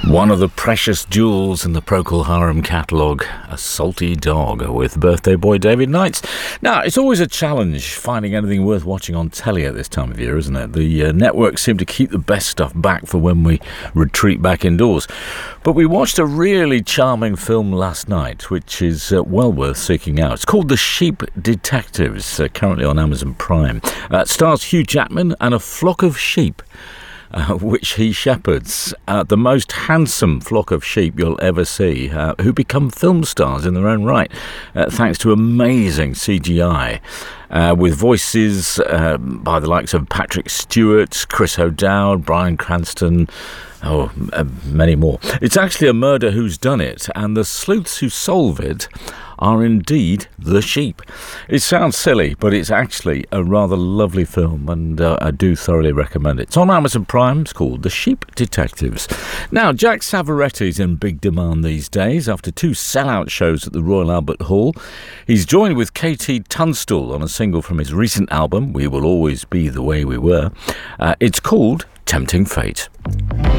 One of the precious jewels in the Procol Harum catalogue, A Salty Dog, with birthday boy David Knights. Now, it's always a challenge finding anything worth watching on telly at this time of year, isn't it? The networks seem to keep the best stuff back for when we retreat back indoors. But we watched a really charming film last night, which is well worth seeking out. It's called The Sheep Detectives, currently on Amazon Prime. It stars Hugh Jackman and a flock of sheep, which he shepherds, the most handsome flock of sheep you'll ever see, who become film stars in their own right, thanks to amazing CGI, with voices by the likes of Patrick Stewart, Chris O'Dowd, Bryan Cranston, many more. It's actually a murder whodunit, and the sleuths who solve it are indeed the sheep. It sounds silly, but it's actually a rather lovely film, and I do thoroughly recommend it. It's on Amazon Prime. It's called The Sheep Detectives. Now, Jack Savoretti's in big demand these days after 2 sellout shows at the Royal Albert Hall. He's joined with KT Tunstall on a single from his recent album, We Will Always Be the Way We Were. It's called Tempting Fate.